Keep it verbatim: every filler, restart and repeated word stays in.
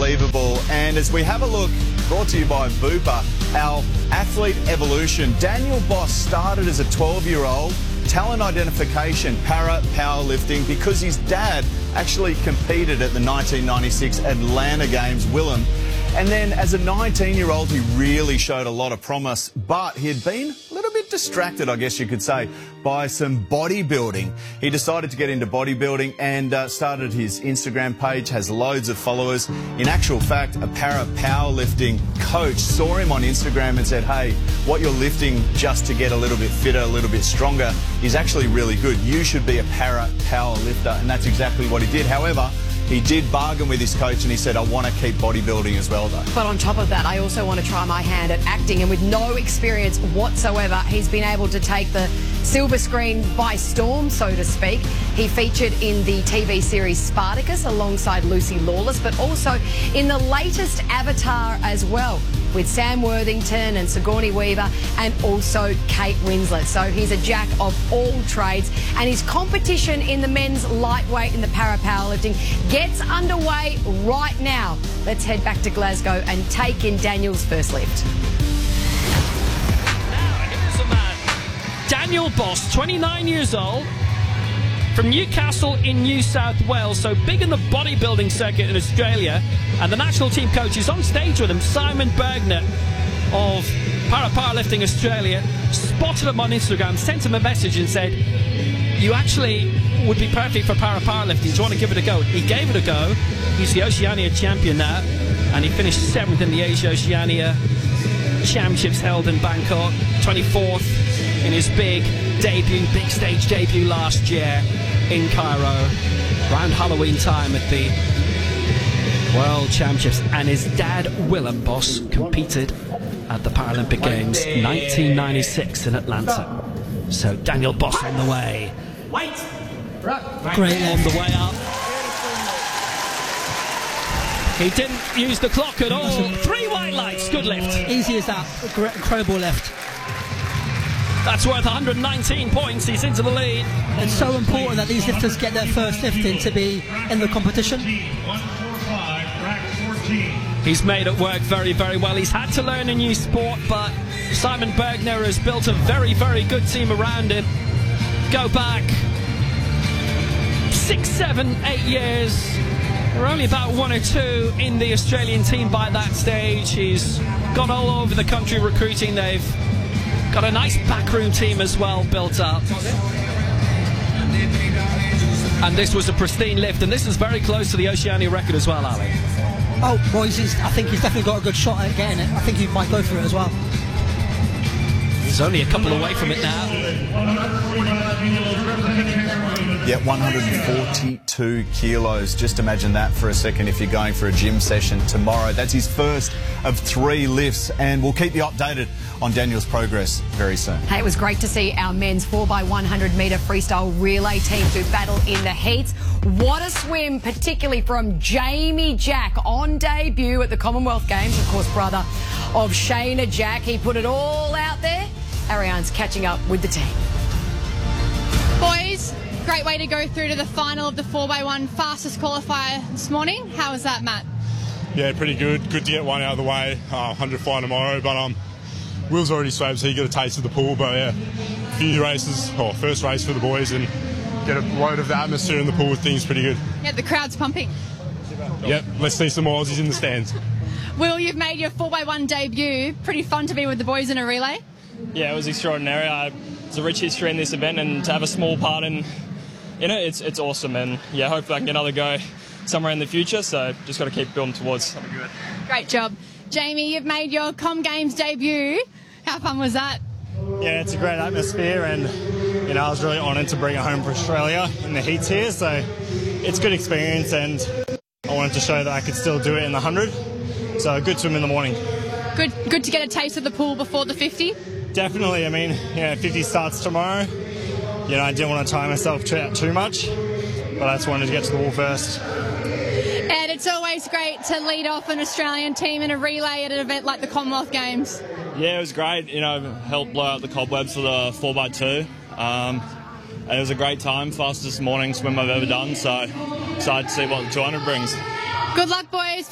unbelievable. And as we have a look, brought to you by Bupa, our athlete evolution. Daniel Boss started as a twelve-year-old, talent identification, para powerlifting, because his dad actually competed at the nineteen ninety-six Atlanta Games, Willem. And then as a nineteen-year-old, he really showed a lot of promise, but he had been a little bit distracted, I guess you could say, by some bodybuilding. He decided to get into bodybuilding and uh, started his Instagram page, has loads of followers. In actual fact, a para powerlifting coach saw him on Instagram and said, hey, what you're lifting just to get a little bit fitter, a little bit stronger is actually really good. You should be a para powerlifter, and that's exactly what he did. However, he did bargain with his coach and he said, I want to keep bodybuilding as well, though. But on top of that, I also want to try my hand at acting. And with no experience whatsoever, he's been able to take the silver screen by storm, so to speak. He featured in the T V series Spartacus alongside Lucy Lawless, but also in the latest Avatar as well, with Sam Worthington and Sigourney Weaver and also Kate Winslet. So he's a jack of all trades, and his competition in the men's lightweight in the para powerlifting gets underway right now. Let's head back to Glasgow and take in Daniel's first lift. Now here's a man, Daniel Boss, twenty-nine years old, from Newcastle in New South Wales, so big in the bodybuilding circuit in Australia, and the national team coach is on stage with him, Simon Bergner of Para Powerlifting Australia, spotted him on Instagram, sent him a message and said, you actually would be perfect for para powerlifting, do you want to give it a go? He gave it a go. He's the Oceania champion now, and he finished seventh in the Asia Oceania Championships held in Bangkok, twenty-fourth in his big debut, big stage debut last year in Cairo, around Halloween time at the World Championships. And his dad, Willem Boss, competed at the Paralympic Games nineteen ninety-six in Atlanta. So Daniel Boss on the way. Wait. Great on the way up. He didn't use the clock at all. Three white lights. Good lift. Easy as that. Incredible lift. That's worth one hundred nineteen points. He's into the lead. It's so important that these lifters get their first lifting to be in the competition. He's made it work very, very well. He's had to learn a new sport, but Simon Bergner has built a very, very good team around him. Go back six, seven, eight years. There were only about one or two in the Australian team by that stage. He's gone all over the country recruiting. They've got a nice backroom team as well built up. And this was a pristine lift, and this is very close to the Oceania record as well, Ali. Oh, well, he's, I think he's definitely got a good shot at getting it. I think he might go for it as well. He's only a couple away from it now. Yeah, one hundred forty-two kilos. Just imagine that for a second if you're going for a gym session tomorrow. That's his first of three lifts, and we'll keep you updated on Daniel's progress very soon. Hey, it was great to see our men's four by one hundred metre freestyle relay team do battle in the heats. What a swim, particularly from Jamie Jack on debut at the Commonwealth Games, of course, brother of Shayna Jack. He put it all out there. Ariane's catching up with the team. Boys, great way to go through to the final of the four by one fastest qualifier this morning. How was that, Matt? Yeah, pretty good. Good to get one out of the way. Uh, one hundred fly tomorrow, but um, Will's already swabbed, so he got a taste of the pool. But yeah, a few races, or first race for the boys, and get a load of the atmosphere in the pool with things pretty good. Yeah, the crowd's pumping. Yep, let's see some more Aussies in the stands. Will, you've made your four by one debut. Pretty fun to be with the boys in a relay. Yeah, it was extraordinary. I, it's a rich history in this event, and to have a small part in, in it, it's, it's awesome. And yeah, hopefully I can get another go somewhere in the future. So just got to keep building towards something good. Great job. Jamie, you've made your Com Games debut. How fun was that? Yeah, it's a great atmosphere, and you know, I was really honoured to bring it home for Australia in the heats here. So it's a good experience, and I wanted to show that I could still do it in the one hundred. So a good swim in the morning. Good, good to get a taste of the pool before the fifty. Definitely. I mean, you know, fifty starts tomorrow. You know, I didn't want to tie myself out too much, but I just wanted to get to the wall first. Ed, it's always great to lead off an Australian team in a relay at an event like the Commonwealth Games. Yeah, it was great. You know, helped blow out the cobwebs for the four by two. Um, and it was a great time, fastest morning swim I've ever done. So excited to see what the two hundred brings. Good luck, boys.